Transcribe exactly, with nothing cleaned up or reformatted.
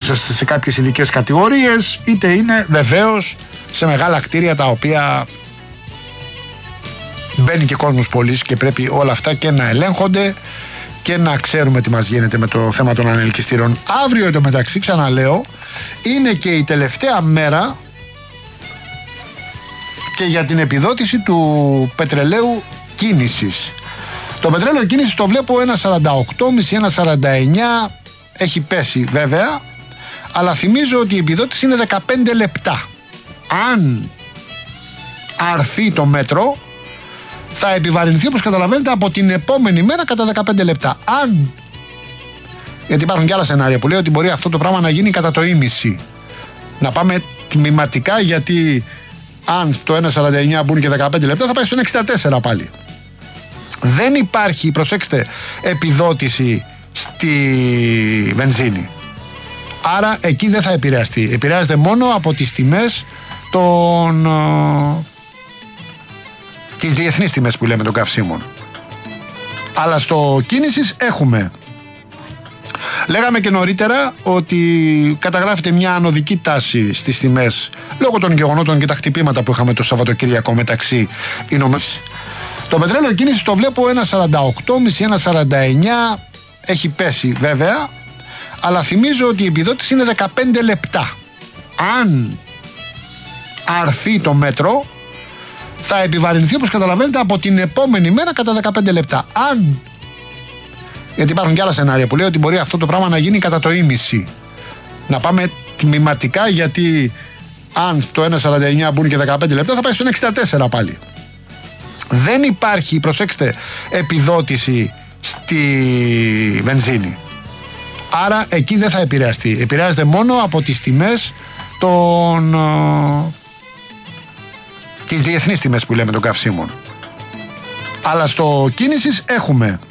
σε κάποιες ειδικές κατηγορίες, είτε είναι βεβαίως σε μεγάλα κτίρια τα οποία μπαίνει και κόσμος πωλής και πρέπει όλα αυτά και να ελέγχονται και να ξέρουμε τι μας γίνεται με το θέμα των ανελκυστήρων. Αύριο εντωμεταξύ, ξαναλέω, είναι και η τελευταία μέρα και για την επιδότηση του πετρελαίου κίνησης. Το πετρέλαιο κίνησης το βλέπω ένα σαράντα οκτώ κόμμα πέντε, ένα σαράντα εννιά, έχει πέσει βέβαια, αλλά θυμίζω ότι η επιδότηση είναι δεκαπέντε λεπτά. Αν αρθεί το μέτρο, θα επιβαρυνθεί, όπως καταλαβαίνετε, από την επόμενη μέρα κατά δεκαπέντε λεπτά. Αν, γιατί υπάρχουν και άλλα σενάρια που λέει ότι μπορεί αυτό το πράγμα να γίνει κατά το ίμιση. Να πάμε τμηματικά, γιατί αν στο ένα σαράντα εννιά μπουν και δεκαπέντε λεπτά θα πάει στο εξήντα τέσσερα πάλι. Δεν υπάρχει, προσέξτε, επιδότηση στη βενζίνη. Άρα εκεί δεν θα επηρεαστεί. Επηρεάζεται μόνο από τις τιμές των... τις διεθνείς τιμές που λέμε των καυσίμων. Αλλά στο κίνησης έχουμε. Λέγαμε και νωρίτερα ότι καταγράφεται μια ανωδική τάση στις τιμές λόγω των γεγονότων και τα χτυπήματα που είχαμε το Σαββατοκύριακο μεταξύ Ηνωμένων. Το πετρέλαιο κίνησης το βλέπω ένα σαράντα οκτώ κόμμα πέντε, ένα σαράντα εννιά, έχει πέσει βέβαια, αλλά θυμίζω ότι η επιδότηση είναι δεκαπέντε λεπτά. Αν αρθεί το μέτρο, θα επιβαρυνθεί, όπως καταλαβαίνετε, από την επόμενη μέρα κατά δεκαπέντε λεπτά. Αν, γιατί υπάρχουν και άλλα σενάρια που λέει ότι μπορεί αυτό το πράγμα να γίνει κατά το ίμιση. Να πάμε τμηματικά, γιατί αν στο ένα σαράντα εννιά μπουν και δεκαπέντε λεπτά θα πάει στο εξήντα τέσσερα πάλι. Δεν υπάρχει, προσέξτε, επιδότηση στη βενζίνη. Άρα εκεί δεν θα επηρεαστεί. Επηρεάζεται μόνο από τις τιμές των... τις διεθνείς τιμές που λέμε των καυσίμων. Αλλά στο κίνησης έχουμε